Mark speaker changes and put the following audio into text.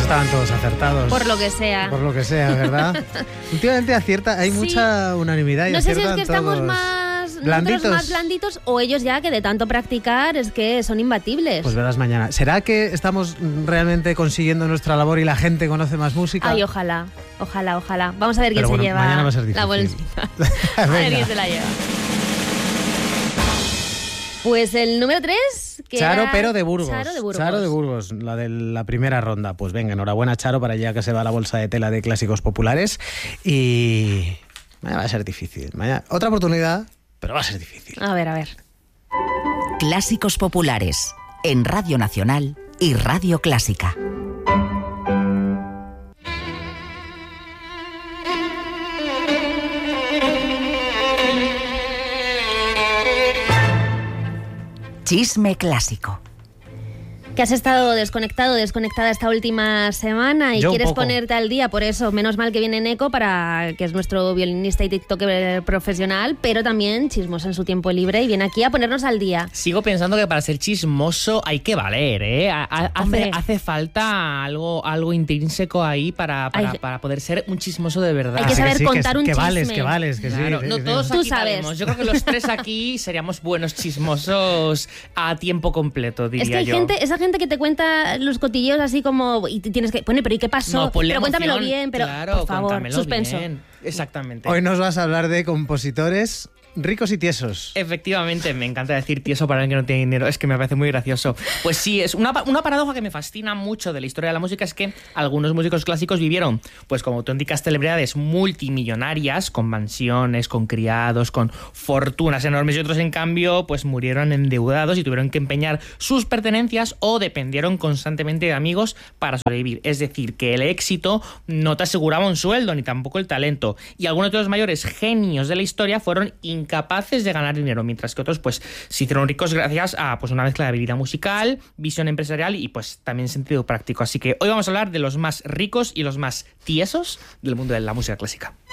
Speaker 1: estaban todos acertados.
Speaker 2: Por lo que sea.
Speaker 1: Por lo que sea, ¿verdad? Últimamente acierta, hay mucha unanimidad y
Speaker 2: no sé si es que
Speaker 1: aciertan
Speaker 2: estamos
Speaker 1: todos.
Speaker 2: más
Speaker 1: Blanditos.
Speaker 2: nosotros más blanditos o ellos ya que de tanto practicar es que son imbatibles.
Speaker 1: Pues verás mañana. ¿Será que estamos realmente consiguiendo nuestra labor y la gente conoce más música?
Speaker 2: Ay, ojalá. Vamos a ver quién se lleva
Speaker 1: mañana va a ser difícil.
Speaker 2: la bolsita. A ver quién se la lleva. Pues el número 3, que
Speaker 1: Charo,
Speaker 2: era
Speaker 1: pero de Burgos.
Speaker 2: Charo de Burgos.
Speaker 1: La de la primera ronda. Pues venga, enhorabuena, Charo, para ya que se va la bolsa de tela de clásicos populares. Y mañana va a ser difícil. Mañana, otra oportunidad, pero va a ser difícil.
Speaker 2: A ver.
Speaker 3: Clásicos populares en Radio Nacional y Radio Clásica. Chisme clásico.
Speaker 2: Que has estado desconectada esta última semana y
Speaker 1: Yo
Speaker 2: quieres
Speaker 1: un poco.
Speaker 2: ponerte al día, por eso, menos mal que viene Neko, que es nuestro violinista y tiktoker profesional, pero también chismoso en su tiempo libre y viene aquí a ponernos al día.
Speaker 4: Sigo pensando que para ser chismoso hay que valer, ¿eh? Hace falta algo intrínseco ahí para poder ser un chismoso de verdad.
Speaker 2: Hay que saber contar un
Speaker 1: que
Speaker 2: chisme.
Speaker 1: vales, que
Speaker 4: Claro,
Speaker 1: sí.
Speaker 4: no todos
Speaker 2: Tú
Speaker 4: aquí
Speaker 2: sabes.
Speaker 4: valemos. Yo creo que los tres aquí seríamos buenos chismosos a tiempo completo, diría
Speaker 2: Es que hay
Speaker 4: yo.
Speaker 2: esa gente que te cuenta los cotilleos así como y te tienes que poner, pero ¿y qué pasó?
Speaker 4: No, ponle
Speaker 2: pero cuéntamelo
Speaker 4: emoción,
Speaker 2: bien, pero
Speaker 4: claro,
Speaker 2: por favor,
Speaker 4: cuéntamelo
Speaker 2: suspenso.
Speaker 4: bien. Exactamente.
Speaker 1: Hoy nos vas a hablar de compositores ricos y tiesos.
Speaker 4: Efectivamente, me encanta decir tieso para el que no tiene dinero, es que me parece muy gracioso. Pues sí, es una paradoja que me fascina mucho de la historia de la música, es que algunos músicos clásicos vivieron, pues como auténticas celebridades multimillonarias, con mansiones, con criados, con fortunas enormes, y otros en cambio pues murieron endeudados y tuvieron que empeñar sus pertenencias o dependieron constantemente de amigos para sobrevivir. Es decir, que el éxito no te aseguraba un sueldo, ni tampoco el talento. Y algunos de los mayores genios de la historia fueron incapaces de ganar dinero, mientras que otros pues se hicieron ricos gracias a pues una mezcla de habilidad musical, visión empresarial y pues también sentido práctico. Así que hoy vamos a hablar de los más ricos y los más tiesos del mundo de la música clásica.